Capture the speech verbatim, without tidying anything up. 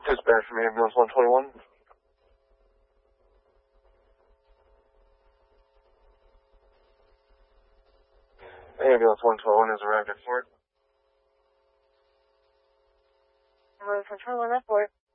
Dispatch from ambulance one twenty-one. Ambulance one twenty-one has arrived at Fort. Ambulance one twenty-one at Fort.